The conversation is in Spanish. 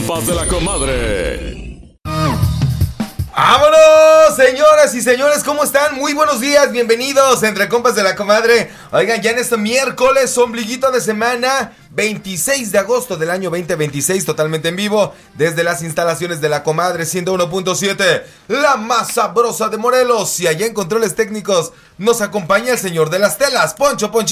compas de la comadre. ¡Vámonos, señoras y señores! ¿Cómo están? Muy buenos días, bienvenidos Entre Compas de la Comadre. Oigan, ya en este miércoles, ombliguito de semana, 26 de agosto del año 2026, totalmente en vivo, desde las instalaciones de la Comadre 101.7, la más sabrosa de Morelos. Y allá en controles técnicos nos acompaña el señor de las telas, Poncho Ponchito.